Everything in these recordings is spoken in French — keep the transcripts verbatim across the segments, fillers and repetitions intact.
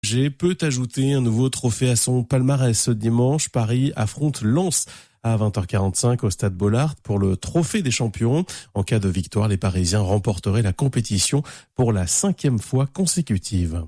G peut ajouter un nouveau trophée à son palmarès. Ce dimanche, Paris affronte Lens à vingt heures quarante-cinq au stade Bollaert pour le trophée des champions. En cas de victoire, les Parisiens remporteraient la compétition pour la cinquième fois consécutive.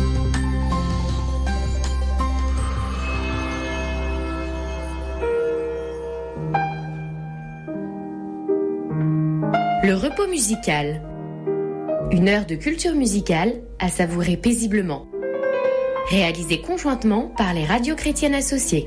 Le repos musical. Une heure de culture musicale à savourer paisiblement. Réalisé conjointement par les radios chrétiennes associées.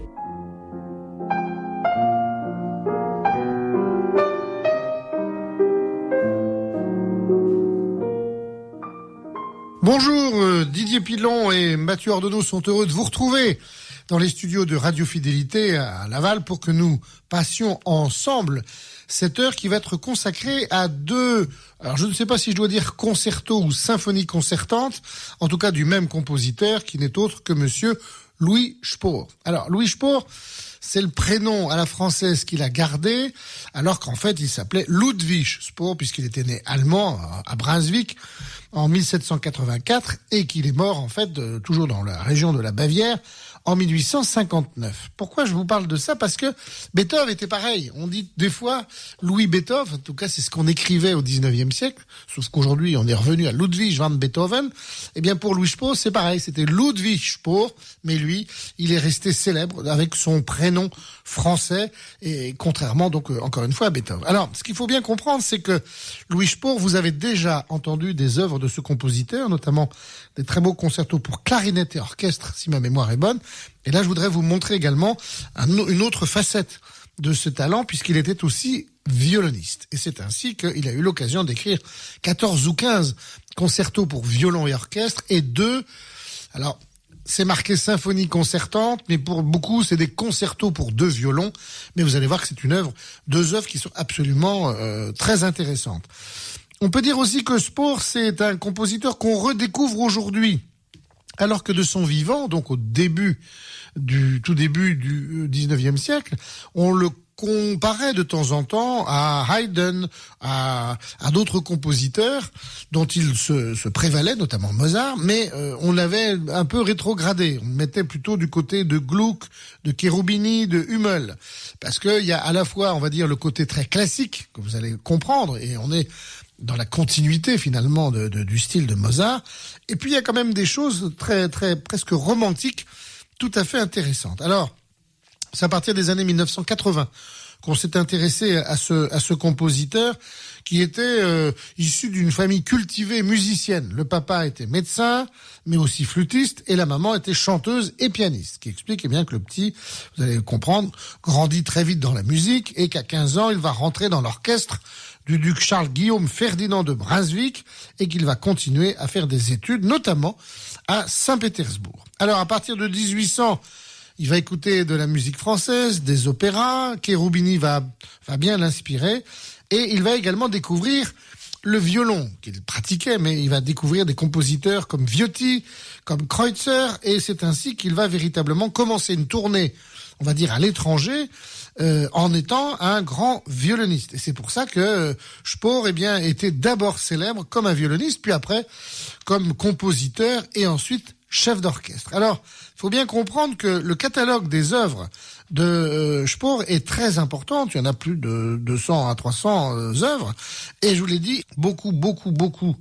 Bonjour, euh, Didier Pilon et Mathieu Ordonneau sont heureux de vous retrouver dans les studios de Radio Fidélité à Laval pour que nous passions ensemble cette heure qui va être consacrée à deux, alors je ne sais pas si je dois dire concerto ou symphonie concertante, en tout cas du même compositeur qui n'est autre que monsieur Louis Spohr. Alors Louis Spohr, c'est le prénom à la française qu'il a gardé, alors qu'en fait il s'appelait Ludwig Spohr puisqu'il était né allemand à Brunswick en mille sept cent quatre-vingt-quatre et qu'il est mort en fait de, toujours dans la région de la Bavière en mille huit cent cinquante-neuf. Pourquoi je vous parle de ça? Parce que Beethoven était pareil. On dit des fois Louis Beethoven, en tout cas c'est ce qu'on écrivait au dix-neuvième siècle, sauf qu'aujourd'hui on est revenu à Ludwig van Beethoven. Eh bien pour Louis Spohr c'est pareil, c'était Ludwig Spohr, mais lui il est resté célèbre avec son prénom français, et contrairement donc euh, encore une fois à Beethoven. Alors ce qu'il faut bien comprendre c'est que Louis Spohr, vous avez déjà entendu des œuvres de ce compositeur, notamment des très beaux concertos pour clarinette et orchestre si ma mémoire est bonne. Et là, je voudrais vous montrer également un, une autre facette de ce talent, puisqu'il était aussi violoniste. Et c'est ainsi qu'il a eu l'occasion d'écrire quatorze ou quinze concertos pour violon et orchestre, et deux, alors, c'est marqué symphonie concertante, mais pour beaucoup, c'est des concertos pour deux violons. Mais vous allez voir que c'est une œuvre, deux œuvres qui sont absolument euh, très intéressantes. On peut dire aussi que Spohr, c'est un compositeur qu'on redécouvre aujourd'hui. Alors que de son vivant, donc au début du tout début du dix-neuvième siècle, on le comparait de temps en temps à Haydn, à, à d'autres compositeurs dont il se, se prévalait, notamment Mozart, mais euh, on l'avait un peu rétrogradé. On le mettait plutôt du côté de Gluck, de Cherubini, de Hummel, parce qu'il y a à la fois, on va dire, le côté très classique, que vous allez comprendre, et on est dans la continuité finalement de, de, du style de Mozart. Et puis il y a quand même des choses très, très presque romantiques, tout à fait intéressantes. Alors, c'est à partir des années mille neuf cent quatre-vingts qu'on s'est intéressé à ce, à ce compositeur qui était euh, issu d'une famille cultivée musicienne. Le papa était médecin, mais aussi flûtiste, et la maman était chanteuse et pianiste, ce qui explique eh bien que le petit, vous allez comprendre, grandit très vite dans la musique, et qu'à quinze ans, il va rentrer dans l'orchestre du duc Charles-Guillaume Ferdinand de Brunswick, et qu'il va continuer à faire des études, notamment à Saint-Pétersbourg. Alors, à partir de dix-huit cents, il va écouter de la musique française, des opéras, Cherubini va, va bien l'inspirer, et il va également découvrir le violon qu'il pratiquait, mais il va découvrir des compositeurs comme Viotti, comme Kreutzer, et c'est ainsi qu'il va véritablement commencer une tournée, on va dire, à l'étranger, Euh, en étant un grand violoniste. Et c'est pour ça que euh, Spohr, eh bien, était d'abord célèbre comme un violoniste, puis après comme compositeur et ensuite chef d'orchestre. Alors, il faut bien comprendre que le catalogue des œuvres de euh, Spohr est très important. Il y en a plus de deux cents à trois cents euh, œuvres. Et je vous l'ai dit, beaucoup, beaucoup, beaucoup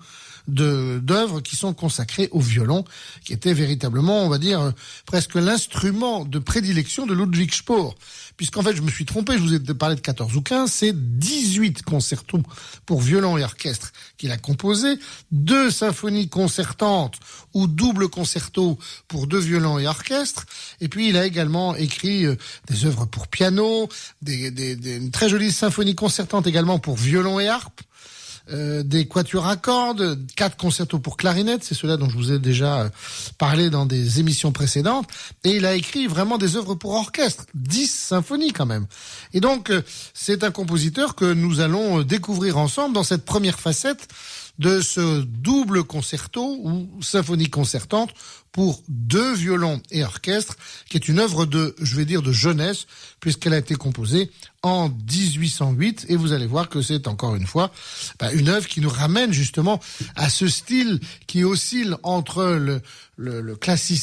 de d'œuvres qui sont consacrées au violon, qui était véritablement, on va dire, euh, presque l'instrument de prédilection de Ludwig Spohr. Puisqu'en fait, je me suis trompé, je vous ai parlé de quatorze ou quinze, c'est dix-huit concertos pour violon et orchestre qu'il a composés, deux symphonies concertantes ou double concerto pour deux violons et orchestre, et puis il a également écrit euh, des œuvres pour piano, des, des, des, une très jolie symphonie concertante également pour violon et harpe, Euh, des quatuors à cordes, quatre concertos pour clarinette, c'est cela dont je vous ai déjà euh, parlé dans des émissions précédentes, et il a écrit vraiment des œuvres pour orchestre, dix symphonies quand même. Et donc, euh, c'est un compositeur que nous allons euh, découvrir ensemble dans cette première facette de ce double concerto ou symphonie concertante pour deux violons et orchestre, qui est une œuvre de, je vais dire, de jeunesse, puisqu'elle a été composée en dix-huit cent huit, et vous allez voir que c'est encore une fois bah, une œuvre qui nous ramène justement à ce style qui oscille entre le, le, le classicisme